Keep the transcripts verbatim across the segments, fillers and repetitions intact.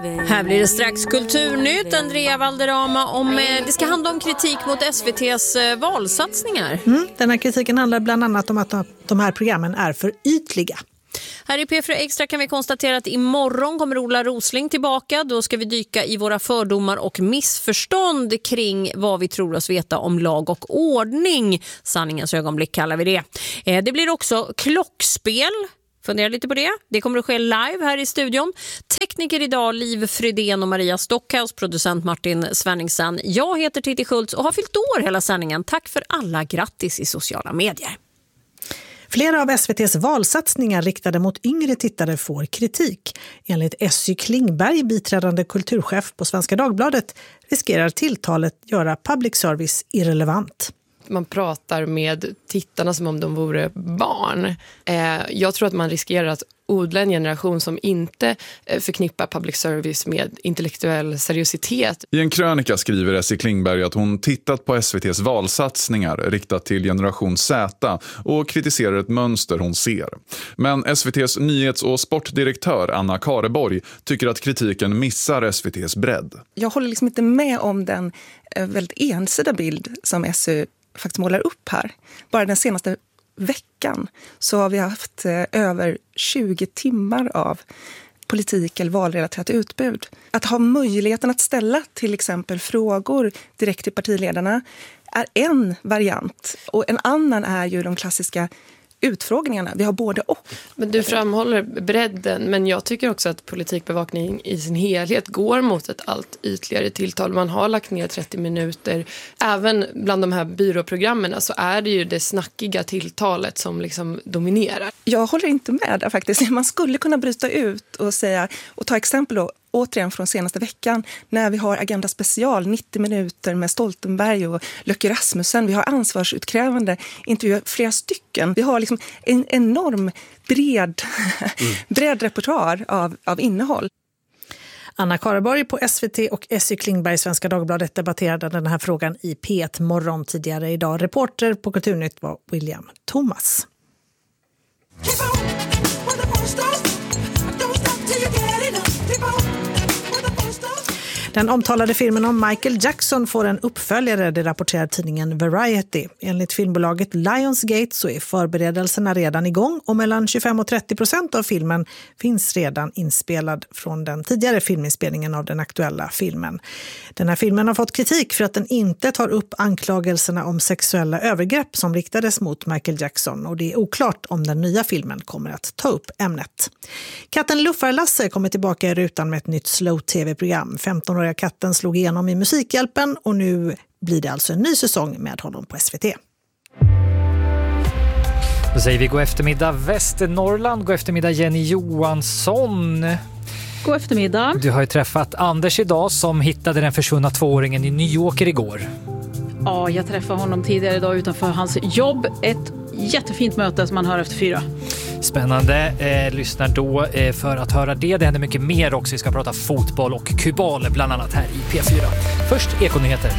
Här blir det strax Kulturnytt. Andrea Valderrama, om det ska handla om kritik mot S V T:s valsatsningar. Mm, den här kritiken handlar bland annat om att de här programmen är för ytliga. Här i P fyra Extra kan vi konstatera att imorgon kommer Ola Rosling tillbaka. Då ska vi dyka i våra fördomar och missförstånd kring vad vi tror oss veta om lag och ordning. Sanningens ögonblick kallar vi det. Det blir också klockspel. Fundera lite på det. Det kommer att ske live här i studion. Tekniker idag Liv Frydén och Maria Stockhaus, producent Martin Svenningsson. Jag heter Titti Schultz och har fyllt år hela sändningen. Tack för alla grattis i sociala medier. Flera av S V T:s valsatsningar riktade mot yngre tittare får kritik. Enligt Essy Klingberg, biträdande kulturchef på Svenska Dagbladet, riskerar tilltalet göra public service irrelevant. Man pratar med tittarna som om de vore barn. Jag tror att man riskerar att odla en generation som inte förknippar public service med intellektuell seriositet. I en krönika skriver Essy Klingberg att hon tittat på S V T:s valsatsningar riktat till generation Z och kritiserar ett mönster hon ser. Men S V T:s nyhets- och sportdirektör Anna Kareborg tycker att kritiken missar S V T:s bredd. Jag håller liksom inte med om den väldigt ensida bild som S V T faktiskt målar upp här. Bara den senaste veckan så har vi haft eh, över tjugo timmar av politik eller valrelaterat utbud. Att ha möjligheten att ställa till exempel frågor direkt till partiledarna är en variant. Och en annan är ju de klassiska utfrågningarna. Vi har både och. Men du framhåller bredden, men jag tycker också att politikbevakning i sin helhet går mot ett allt ytligare tilltal. Man har lagt ner trettio minuter. Även bland de här byråprogrammen så är det ju det snackiga tilltalet som liksom dominerar. Jag håller inte med där faktiskt. Man skulle kunna bryta ut och säga, och ta exempel då, återigen från senaste veckan när vi har Agenda Special, nittio minuter med Stoltenberg och Löcke Rasmussen. Vi har ansvarsutkrävande intervjuer, flera stycken. Vi har liksom en enorm bred, mm. bred repertoar av, av innehåll. Anna Kareborg på S V T och Essy Klingberg Svenska Dagbladet debatterade den här frågan i P ett morgon tidigare idag. Reporter på Kulturnytt var William Thomas. Den omtalade filmen om Michael Jackson får en uppföljare, det rapporterar tidningen Variety. Enligt filmbolaget Lionsgate så är förberedelserna redan igång och mellan tjugofem och trettio procent av filmen finns redan inspelad från den tidigare filminspelningen av den aktuella filmen. Den här filmen har fått kritik för att den inte tar upp anklagelserna om sexuella övergrepp som riktades mot Michael Jackson, och det är oklart om den nya filmen kommer att ta upp ämnet. Katten Luffarlasse kommer tillbaka i rutan med ett nytt slow-tv-program. femton katten slog igenom i Musikhjälpen och nu blir det alltså en ny säsong med honom på S V T. Då säger vi god eftermiddag Västernorrland, god eftermiddag Jenny Johansson. God eftermiddag. Du har ju träffat Anders idag som hittade den försvunna tvååringen i New York igår. Ja, jag träffade honom tidigare idag utanför hans jobb. Ett jättefint möte som man hör efter fyra. Spännande. Eh, lyssnar då eh, för att höra det. Det händer mycket mer också. Vi ska prata fotboll och kubal bland annat här i P fyra. Först Ekonyheter.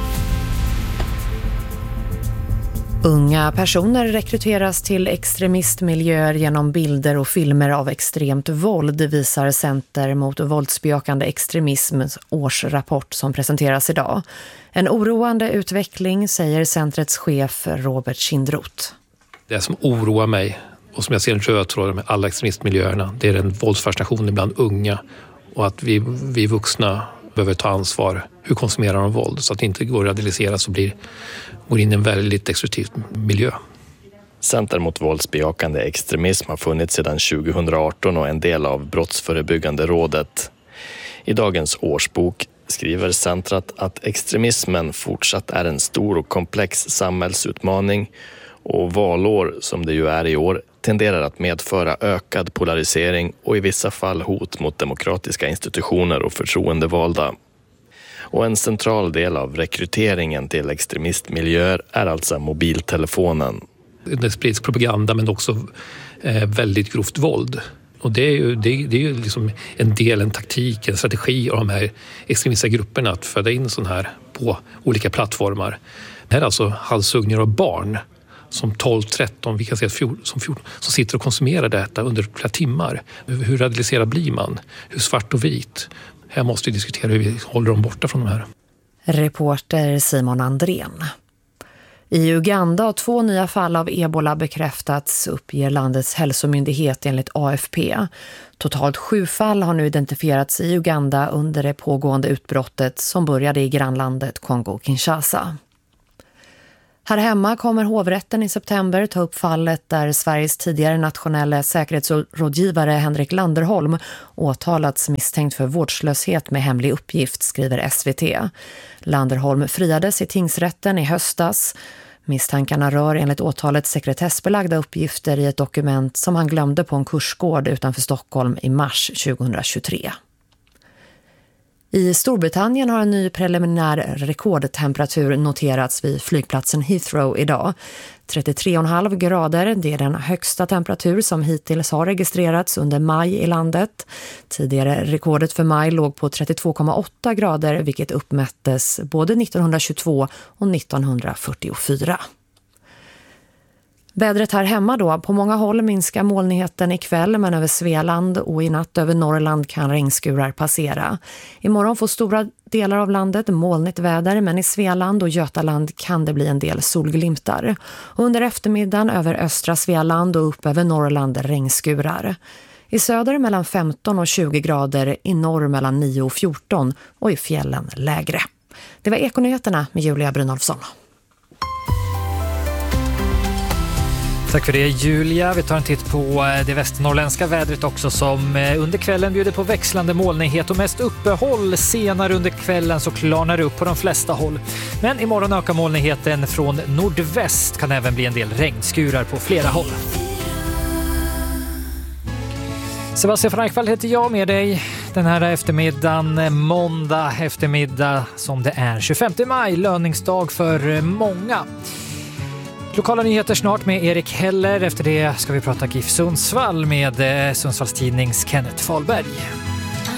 Unga personer rekryteras till extremistmiljöer genom bilder och filmer av extremt våld, visar Center mot våldsbejakande extremisms årsrapport som presenteras idag. En oroande utveckling, säger centrets chef Robert Kindroth. Det som oroar mig och som jag ser en röd tråd med alla extremistmiljöerna, det är den våldsfascinationen bland unga och att vi, vi vuxna behöver ta ansvar. Hur konsumerar de våld så att det inte går att radikaliseras och blir, går in i en väldigt destruktiv miljö. Center mot våldsbejakande extremism har funnits sedan tjugohundraarton och en del av Brottsförebyggande rådet. I dagens årsbok skriver centret att extremismen fortsatt är en stor och komplex samhällsutmaning och valår, som det ju är i år, tenderar att medföra ökad polarisering och i vissa fall hot mot demokratiska institutioner och förtroendevalda. Och en central del av rekryteringen till extremistmiljöer är alltså mobiltelefonen. Det sprids propaganda men också eh, väldigt grovt våld. Och det är ju, det är, det är ju liksom en del, en taktik, en strategi av de här extremistiska grupperna att föda in sån här på olika plattformar. Det här är alltså halshuggningar av barn som tolv tretton, vi kan säga fjorton, som fjorton, som sitter och konsumerar detta under flera timmar. Hur radikaliserad blir man? Hur svart och vit? Här måste vi diskutera hur vi håller dem borta från de här. Reporter Simon Andrén. I Uganda har två nya fall av ebola bekräftats, uppger landets hälsomyndighet enligt A F P. Totalt sju fall har nu identifierats i Uganda under det pågående utbrottet som började i grannlandet Kongo-Kinshasa. Här hemma kommer hovrätten i september ta upp fallet där Sveriges tidigare nationella säkerhetsrådgivare Henrik Landerholm åtalats misstänkt för vårdslöshet med hemlig uppgift, skriver S V T. Landerholm friades i tingsrätten i höstas. Misstankarna rör enligt åtalet sekretessbelagda uppgifter i ett dokument som han glömde på en kursgård utanför Stockholm i mars tjugohundratjugotre. I Storbritannien har en ny preliminär rekordtemperatur noterats vid flygplatsen Heathrow idag. trettiotre komma fem grader, det är den högsta temperatur som hittills har registrerats under maj i landet. Tidigare rekordet för maj låg på trettiotvå komma åtta grader, vilket uppmättes både nittonhundratjugotvå och nittonhundrafyrtiofyra. Vädret här hemma då. På många håll minskar molnigheten ikväll, men över Svealand och i natt över Norrland kan regnskurar passera. Imorgon får stora delar av landet molnigt väder, men i Svealand och Götaland kan det bli en del solglimtar. Och under eftermiddagen över östra Svealand och upp över Norrland regnskurar. I söder mellan femton och tjugo grader, i norr mellan nio och fjorton och i fjällen lägre. Det var Ekonyheterna med Julia Brynolfsson. Tack för det, Julia. Vi tar en titt på det västernorrländska vädret också, som under kvällen bjuder på växlande molnighet och mest uppehåll. Senare under kvällen så klarnar det upp på de flesta håll. Men imorgon ökar molnigheten från nordväst, kan även bli en del regnskurar på flera håll. Sebastian Frankvall heter jag med dig den här eftermiddagen, måndag eftermiddag som det är tjugofemte maj, löningsdag för många. Lokala nyheter snart med Erik Heller. Efter det ska vi prata GIF Sundsvall med Sundsvalls tidnings Kenneth Fahlberg.